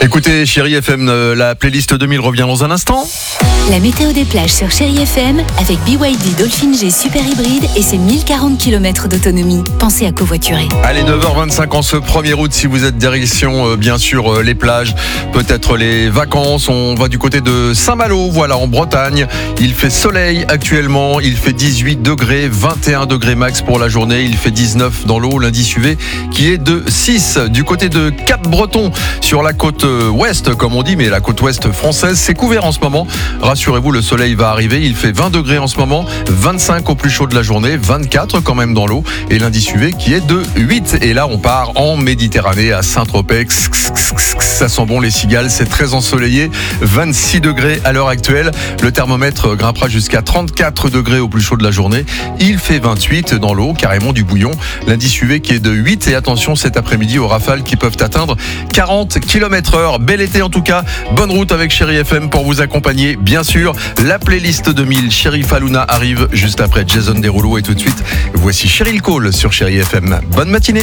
Écoutez, Chérie FM, la playlist 2000 revient dans un instant. La météo des plages sur Chérie FM avec BYD Dolphin G Super Hybride et ses 1040 km d'autonomie. Pensez à covoiturer. Allez, 9h25 en ce 1er août, si vous êtes direction, bien sûr, les plages, peut-être les vacances. On va du côté de Saint-Malo, voilà, en Bretagne. Il fait soleil actuellement, il fait 18 degrés, 21 degrés max pour la journée. Il fait 19 dans l'eau, l'indice UV qui est de 6. Du côté de Cap-Breton, sur la côte ouest, comme on dit, mais la côte ouest française, c'est couvert en ce moment. Rassurez-vous, le soleil va arriver. Il fait 20 degrés en ce moment, 25 au plus chaud de la journée, 24 quand même dans l'eau et l'indice UV qui est de 8. Et là, on part en Méditerranée à Saint-Tropez. Ça sent bon les cigales, c'est très ensoleillé, 26 degrés à l'heure actuelle. Le thermomètre grimpera jusqu'à 34 degrés au plus chaud de la journée. Il fait 28 dans l'eau, carrément du bouillon. L'indice UV qui est de 8 et attention cet après-midi aux rafales qui peuvent atteindre 40 km/h. Bel été en tout cas, bonne route avec Chérie FM pour vous accompagner. Bien sûr, la playlist 2000, Chérie Fallouna arrive juste après Jason Derulo et tout de suite, voici Cheryl Cole sur Chérie FM. Bonne matinée.